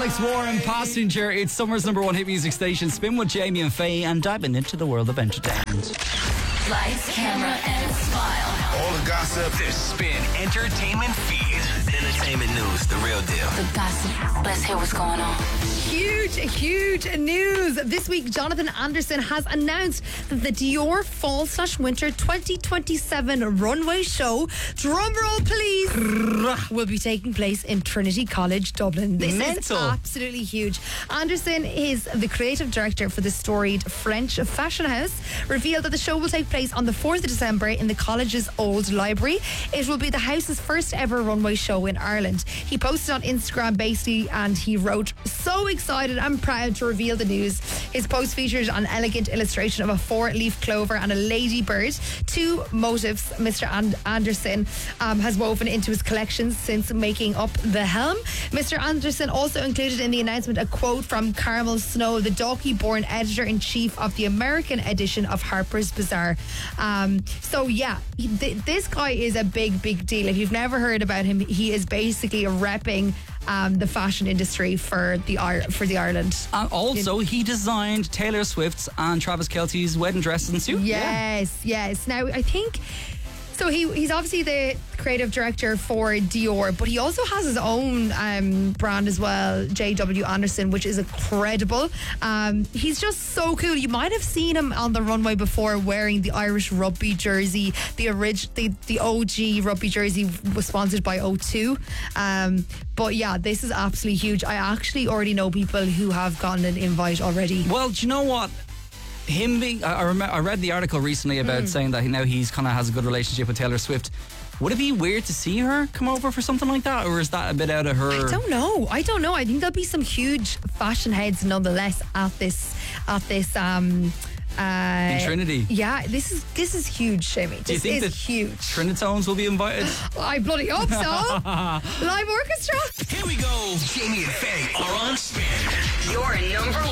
Alex Warren, Passenger. It's summer's number one hit music station. Spin with Jamie and Faye and diving into the world of entertainment. Lights, camera, and smile. All the gossip. The Spin Entertainment Feed. Entertainment news, the real deal. The gossip. Let's hear what's going on. Huge news. This week, Jonathan Anderson has announced that the Dior Fall/Winter 2027 runway show, drumroll please, will be taking place in Trinity College, Dublin. This is absolutely huge. Anderson is the creative director for the storied French fashion house, revealed that the show will take place on the 4th of December in the college's old library. It will be the house's first ever runway show in Ireland. He posted on Instagram basically and he wrote, "So excited and proud to reveal the news." His post featured an elegant illustration of a 4-leaf clover and a ladybird, two motifs Mr. Anderson has woven into his collections since making up the helm. Mr. Anderson also included in the announcement a quote from Carmel Snow, the Dalkey-born editor-in-chief of the American edition of Harper's Bazaar. So yeah, this guy is a big deal. If you've never heard about him, he is basically repping the fashion industry for the Ireland. And also, he designed Taylor Swift's and Travis Kelce's wedding dresses and suit. Yes. Now, I think... So he's obviously the creative director for Dior, but he also has his own brand as well, JW Anderson, which is incredible. He's just so cool. You might have seen him on the runway before wearing the Irish rugby jersey. The OG rugby jersey was sponsored by O2. But yeah, this is absolutely huge. I actually already know people who have gotten an invite already. Well, do you know what? Him being, I read the article recently about saying that now he's kind of has a good relationship with Taylor Swift. Would it be weird to see her come over for something like that, or is that a bit out of her? I don't know. I think there'll be some huge fashion heads nonetheless at this in Trinity. Yeah, this is huge, Jamie. Do you think that huge. Trinitones will be invited? I bloody hope so. Live orchestra. Here we go. Jamie and Faye are on Spin. Your number